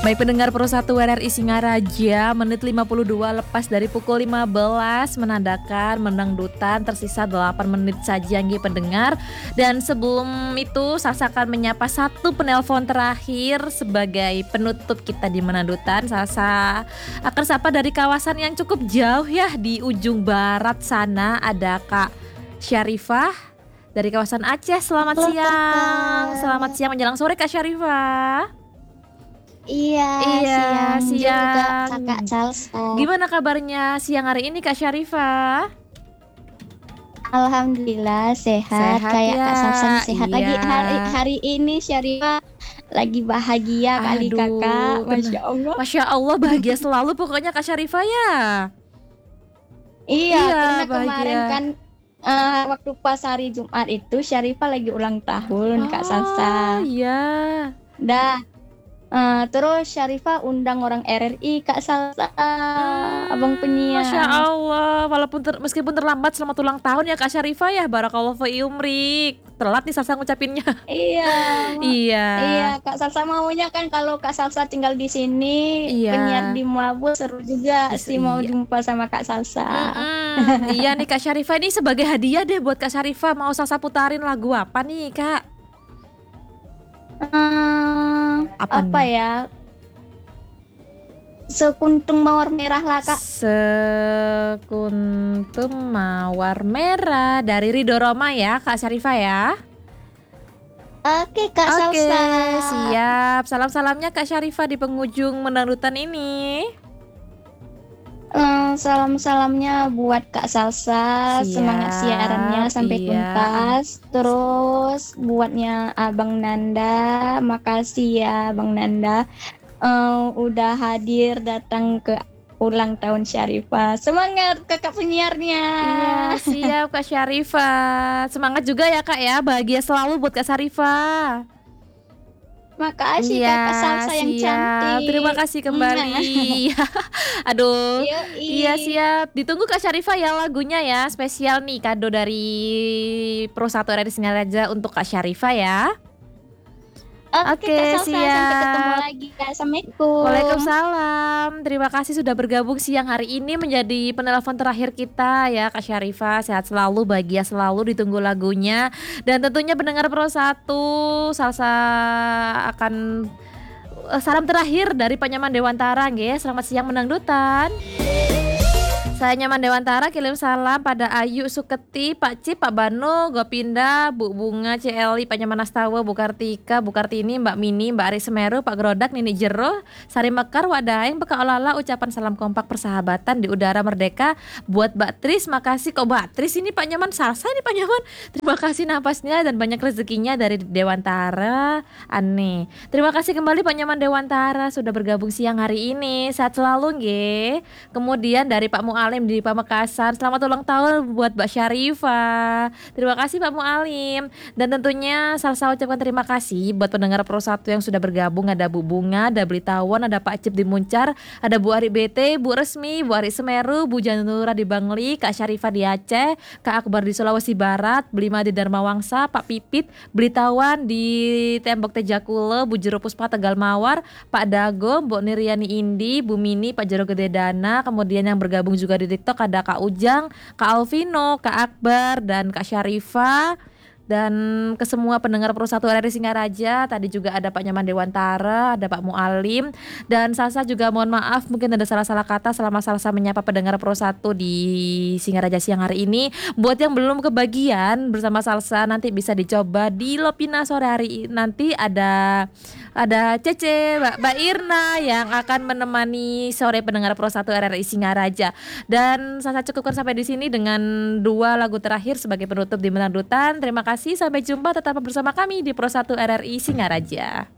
Baik pendengar Pro 1 RRI Singaraja, menit 52 lepas dari pukul 15 menandakan mendangdutan tersisa 8 menit saja nggih pendengar. Dan sebelum itu Salsa akan menyapa satu penelpon terakhir sebagai penutup kita di menandutan. Salsa akan sapa dari kawasan yang cukup jauh ya, di ujung barat sana ada Kak Syarifah dari kawasan Aceh. Selamat siang. Selamat siang menjelang sore Kak Syarifah. Iya, siang juga Kakak Salsa. Gimana kabarnya siang hari ini Kak Syarifah? Alhamdulillah sehat kayak ya? Kak Salsa sehat Iya. lagi hari ini. Syarifah lagi bahagia kali Kakak. Masya Allah. Masya Allah, bahagia selalu pokoknya Kak Syarifah ya. Iya, karena bahagia. kemarin kan waktu pas hari Jumat itu Syarifah lagi ulang tahun Kak Salsa. Iya. Terus Syarifah undang orang RRI Kak Salsa, abang penyiar. Masya Allah, walaupun meskipun terlambat, selamat ulang tahun ya Kak Syarifah ya. Barakallahu fi umrik. Telat nih Salsa ngucapinnya. Iya, Kak Salsa maunya kan kalau Kak Salsa tinggal di sini, penyiar di Melabu seru juga sih mau jumpa sama Kak Salsa. Iya nih Kak Syarifah, ini sebagai hadiah deh buat Kak Syarifah. Mau Salsa putarin lagu apa nih Kak? Apa ya? Sekuntum mawar merah lah Kak. Sekuntum mawar merah dari Ridho Roma ya Kak Syarifah ya. Oke Kak Salsa. Siap. Salam-salamnya Kak Syarifah di penghujung menangdutan ini. Salam-salamnya buat Kak Salsa. Siap, semangat siarannya sampai tuntas. Terus buatnya Abang Nanda, makasih ya Bang Nanda udah hadir datang ke ulang tahun Syarifah. Semangat kakak penyiarnya. Iya, siap Kak Syarifah. Semangat juga ya Kak ya, bahagia selalu buat Kak Syarifah. Makasih Kakak Salsa yang cantik. Terima kasih kembali. Aduh. Iya siap. Ditunggu Kak Syarifah ya lagunya ya. Spesial nih kado dari Pro 1 RRI Singaraja untuk Kak Syarifah ya. Oke Kak Salsa, siap. sampai ketemu lagi Kak. Assalamualaikum. Waalaikumsalam. Terima kasih sudah bergabung siang hari ini menjadi penelpon terakhir kita ya Kak Syarifah. Sehat selalu, bahagia selalu, ditunggu lagunya. Dan tentunya pendengar Pro 1, Salsa akan salam terakhir dari Pak Nyaman Dewantara nggih. Selamat siang menangdutan. Saya Nyaman Dewantara kirim salam pada Ayu Suketi, Pak Cip, Pak Banu, Gopinda, Bu Bunga, Celi, Pak Nyaman Astawa, Bu Kartika, Bu Kartini, Mbak Mini, Mbak Ari Semeru, Pak Grodak, Nini Jero, Sari Mekar, Wadaeng, Beka Olala, ucapan salam kompak persahabatan di udara merdeka buat Mbak Tris. Makasih kok Mbak Tris, ini Pak Nyaman Salsa ini Pak Nyaman. Terima kasih napasnya dan banyak rezekinya dari Dewantara. Aneh. Terima kasih kembali Pak Nyaman Dewantara sudah bergabung siang hari ini. Sehat selalu nggih. Kemudian dari Pak Mualim di Pamekasan, selamat ulang tahun buat Mbak Syarifah. Terima kasih Pak Mualim. Dan tentunya Salsa ucapkan terima kasih buat pendengar Pro 1 yang sudah bergabung. Ada Bu Bunga, ada Blitawan, ada Pak Cip di Muncar, ada Bu Ari BT, Bu Resmi, Bu Ari Semeru, Bu Janura di Bangli, Kak Syarifah di Aceh, Kak Akbar di Sulawesi Barat, Blima di Dharma Wangsa, Pak Pipit, Blitawan di Tembok Tejakule, Bu Jero Puspa Tegal Mawar, Pak Dago, Mbok Niriani Indi, Bu Mini, Pak Jero Gede Dana. Kemudian yang bergabung juga di TikTok ada Kak Ujang, Kak Alvino, Kak Akbar, dan Kak Syarifah. Dan ke semua pendengar Pro 1 RRI Singaraja, tadi juga ada Pak Nyaman Dewantara, ada Pak Mualim. Dan Salsa juga mohon maaf mungkin ada salah-salah kata selama Salsa menyapa pendengar Pro 1 di Singaraja siang hari ini. Buat yang belum kebagian bersama Salsa, nanti bisa dicoba di Lopina sore hari nanti. Ada Cece, Mbak Irna yang akan menemani sore pendengar Pro 1 RRI Singaraja. Dan Salsa cukupkan sampai di sini dengan 2 lagu terakhir sebagai penutup di menandutan. Terima kasih, sampai jumpa, tetap bersama kami di Pro 1 RRI Singaraja.